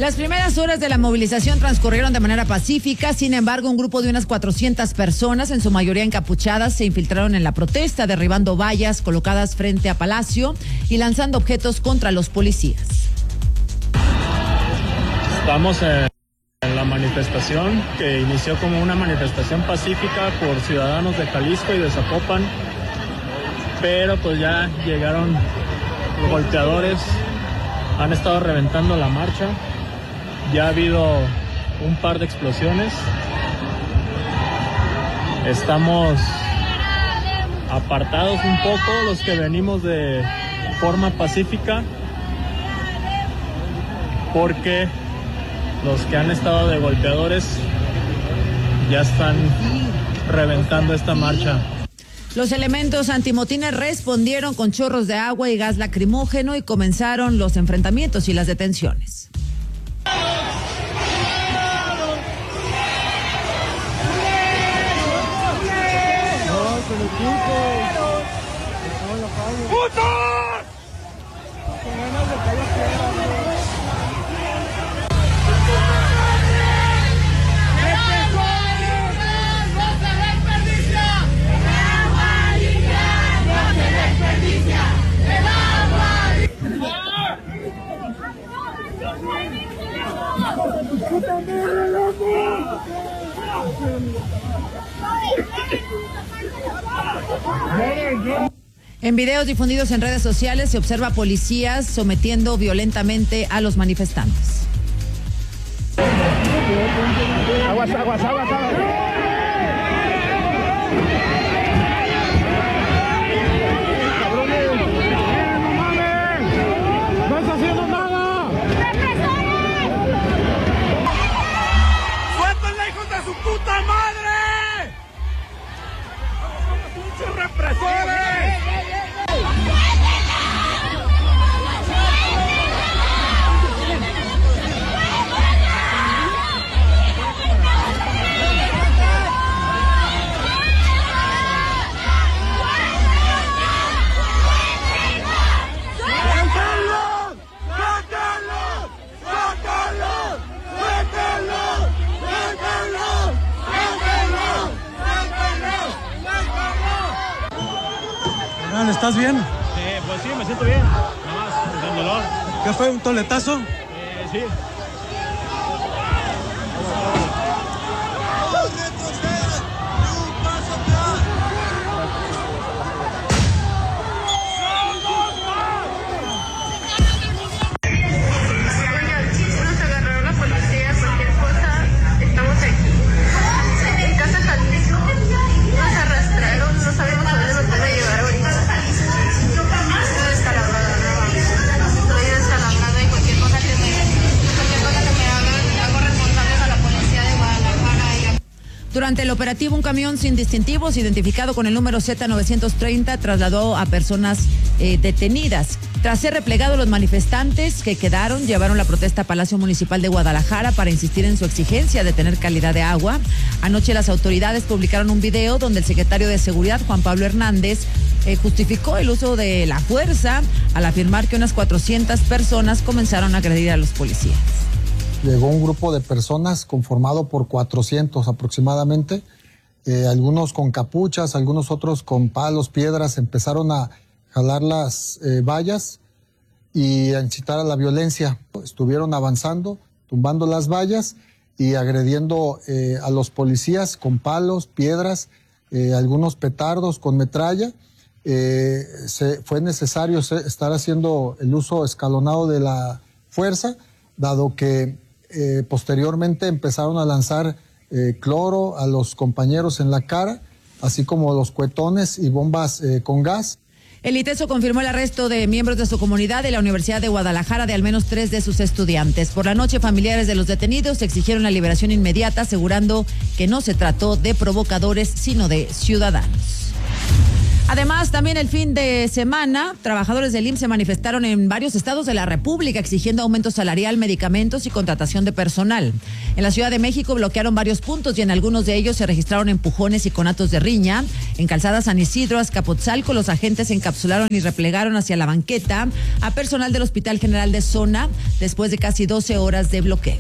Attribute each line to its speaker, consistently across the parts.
Speaker 1: Las primeras horas de la movilización transcurrieron de manera pacífica. Sin embargo, un grupo de unas 400 personas, en su mayoría encapuchadas, se infiltraron en la protesta, derribando vallas colocadas frente a Palacio y lanzando objetos contra los policías.
Speaker 2: Estamos en la manifestación que inició como una manifestación pacífica por ciudadanos de Jalisco y de Zapopan, pero pues ya llegaron los golpeadores, han estado reventando la marcha. Ya ha habido un par de explosiones. Estamos apartados un poco los que venimos de forma pacífica, porque los que han estado de golpeadores ya están reventando esta marcha.
Speaker 1: Los elementos antimotines respondieron con chorros de agua y gas lacrimógeno y comenzaron los enfrentamientos y las detenciones. En videos difundidos en redes sociales se observa policías sometiendo violentamente a los manifestantes.
Speaker 3: Aguas. ¡Cabrones! ¡No mames! ¡No está haciendo nada! ¡Suéltenle, hijos de su puta madre! ¡Pinches represores!
Speaker 4: ¿Estás bien?
Speaker 2: Pues sí, me siento bien, nada más con dolor.
Speaker 4: ¿Qué fue, un toletazo?
Speaker 2: Sí.
Speaker 1: Durante el operativo, un camión sin distintivos, identificado con el número Z930, trasladó a personas detenidas. Tras ser replegados, los manifestantes que quedaron llevaron la protesta a Palacio Municipal de Guadalajara para insistir en su exigencia de tener calidad de agua. Anoche las autoridades publicaron un video donde el secretario de Seguridad, Juan Pablo Hernández, justificó el uso de la fuerza al afirmar que unas 400 personas comenzaron a agredir a los policías.
Speaker 5: Llegó un grupo de personas conformado por 400 aproximadamente, algunos con capuchas, algunos otros con palos, piedras, empezaron a jalar las vallas y a incitar a la violencia. Estuvieron avanzando, tumbando las vallas y agrediendo a los policías con palos, piedras, algunos petardos con metralla. Fue necesario estar haciendo el uso escalonado de la fuerza, dado que posteriormente empezaron a lanzar cloro a los compañeros en la cara, así como los cuetones y bombas con gas.
Speaker 1: El ITESO confirmó el arresto de miembros de su comunidad de la Universidad de Guadalajara de al menos 3 de sus estudiantes. Por la noche, familiares de los detenidos exigieron la liberación inmediata, asegurando que no se trató de provocadores, sino de ciudadanos. Además, también el fin de semana, trabajadores del IMSS se manifestaron en varios estados de la República exigiendo aumento salarial, medicamentos y contratación de personal. En la Ciudad de México bloquearon varios puntos y en algunos de ellos se registraron empujones y conatos de riña. En Calzada San Isidro, Azcapotzalco, los agentes se encapsularon y replegaron hacia la banqueta a personal del Hospital General de Zona después de casi 12 horas de bloqueo.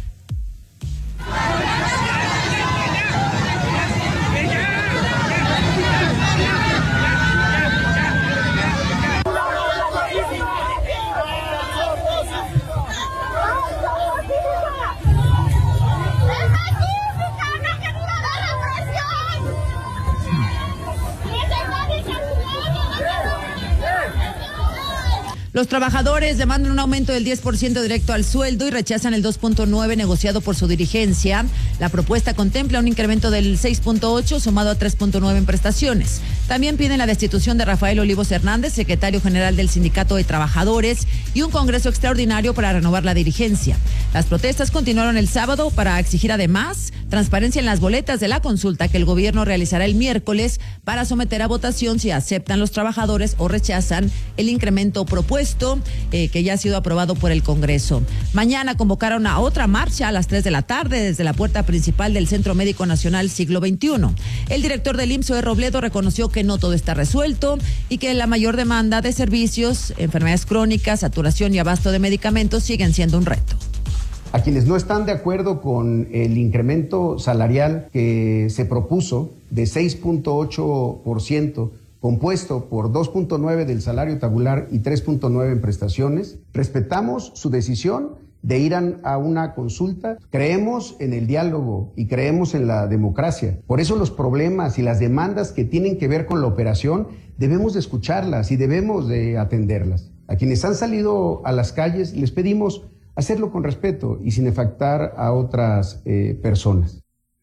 Speaker 1: Los trabajadores demandan un aumento del 10% directo al sueldo y rechazan el 2.9 negociado por su dirigencia. La propuesta contempla un incremento del 6.8 sumado a 3.9 en prestaciones. También piden la destitución de Rafael Olivos Hernández, secretario general del Sindicato de Trabajadores, y un congreso extraordinario para renovar la dirigencia. Las protestas continuaron el sábado para exigir además transparencia en las boletas de la consulta que el gobierno realizará el miércoles para someter a votación si aceptan los trabajadores o rechazan el incremento propuesto que ya ha sido aprobado por el Congreso. Mañana convocaron a otra marcha a las 3 de la tarde desde la puerta principal del Centro Médico Nacional Siglo XXI. El director del IMSS, Zoe Robledo, reconoció que no todo está resuelto y que la mayor demanda de servicios, enfermedades crónicas, saturación y abasto de medicamentos siguen siendo un reto.
Speaker 6: A quienes no están de acuerdo con el incremento salarial que se propuso de 6.8%, compuesto por 2.9 del salario tabular y 3.9 en prestaciones, respetamos su decisión de ir a una consulta. Creemos en el diálogo y creemos en la democracia. Por eso los problemas y las demandas que tienen que ver con la operación debemos de escucharlas y debemos de atenderlas. A quienes han salido a las calles les pedimos hacerlo con respeto y sin afectar a otras personas.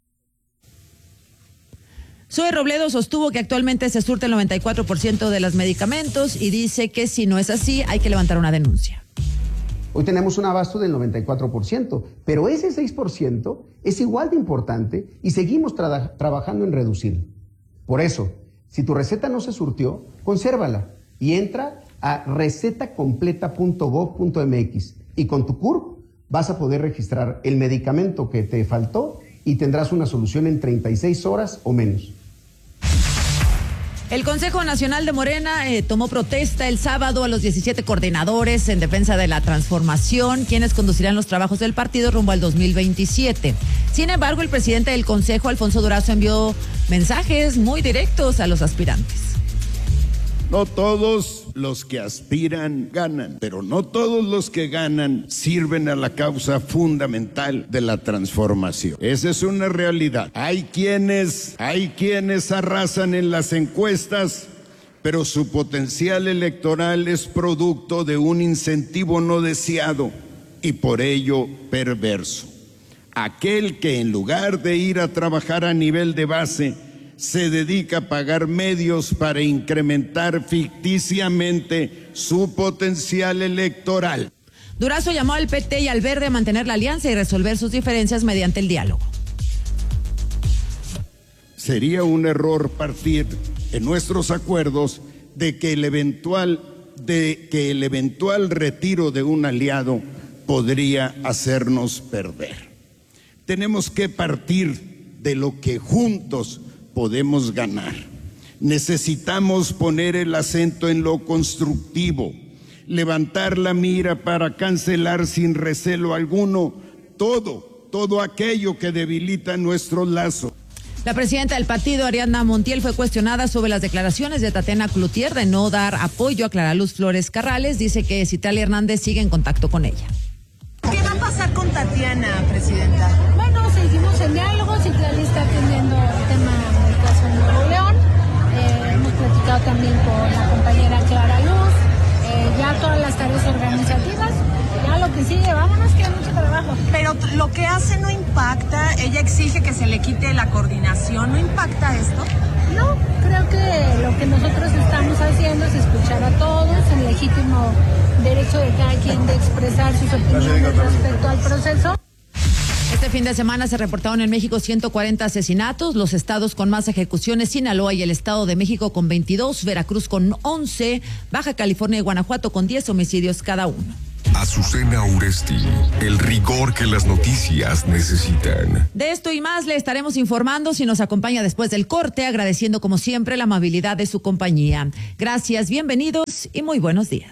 Speaker 1: Zoe Robledo sostuvo que actualmente se surte el 94% de los medicamentos y dice que si no es así hay que levantar una denuncia.
Speaker 6: Hoy tenemos un abasto del 94%, pero ese 6% es igual de importante y seguimos trabajando en reducirlo. Por eso, si tu receta no se surtió, consérvala y entra a recetacompleta.gov.mx y con tu CURP vas a poder registrar el medicamento que te faltó y tendrás una solución en 36 horas o menos.
Speaker 1: El Consejo Nacional de Morena tomó protesta el sábado a los 17 coordinadores en defensa de la transformación, quienes conducirán los trabajos del partido rumbo al 2027. Sin embargo, el presidente del Consejo, Alfonso Durazo, envió mensajes muy directos a los aspirantes.
Speaker 7: No todos los que aspiran ganan, pero no todos los que ganan sirven a la causa fundamental de la transformación. Esa es una realidad. Hay quienes arrasan en las encuestas, pero su potencial electoral es producto de un incentivo no deseado y por ello perverso. Aquel que en lugar de ir a trabajar a nivel de base, se dedica a pagar medios para incrementar ficticiamente su potencial electoral.
Speaker 1: Durazo llamó al PT y al Verde a mantener la alianza y resolver sus diferencias mediante el diálogo.
Speaker 7: Sería un error partir en nuestros acuerdos de que el eventual retiro de un aliado podría hacernos perder. Tenemos que partir de lo que juntos podemos ganar. Necesitamos poner el acento en lo constructivo, levantar la mira para cancelar sin recelo alguno todo aquello que debilita nuestro lazo.
Speaker 1: La presidenta del partido, Ariadna Montiel, fue cuestionada sobre las declaraciones de Tatiana Cloutier de no dar apoyo a Clara Luz Flores Carrales. Dice que Citlali Hernández sigue en contacto con ella.
Speaker 8: ¿Qué va a pasar con Tatiana, presidenta?
Speaker 9: Bueno, seguimos en diálogo. Citlali está atendiendo el tema del caso de Nuevo León. Hemos platicado también con la compañera Clara Luz. Ya todas las tareas organizativas. Ya lo que sigue, vámonos, que hay mucho trabajo.
Speaker 8: Pero lo que hace no impacta. Ella exige que se le quite la coordinación. ¿No impacta esto?
Speaker 9: No, creo que lo que nosotros estamos haciendo es escuchar a todos, el legítimo derecho de cada quien de expresar sus opiniones respecto al proceso.
Speaker 1: Este Este fin de semana se reportaron en México 140 asesinatos. Los estados con más ejecuciones: Sinaloa y el Estado de México con 22, Veracruz con 11, Baja California y Guanajuato con 10 homicidios cada uno.
Speaker 10: Azucena Uresti, el rigor que las noticias necesitan.
Speaker 1: De esto y más le estaremos informando si nos acompaña después del corte, agradeciendo como siempre la amabilidad de su compañía. Gracias, bienvenidos y muy buenos días.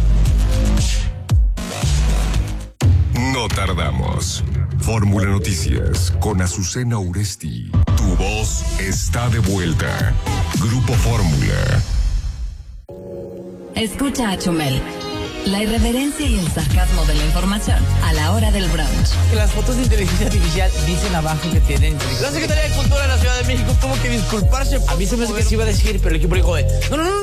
Speaker 10: No tardamos. Fórmula Noticias con Azucena Uresti. Tu voz está de vuelta. Grupo Fórmula.
Speaker 11: Escucha a Chumel. La irreverencia y el sarcasmo de la información a la hora del brunch.
Speaker 12: Que las fotos de inteligencia artificial dicen abajo que tienen. La Secretaría de Cultura de la Ciudad de México tuvo que disculparse. A mí se me hace que se iba a decir, pero el equipo dijo, no.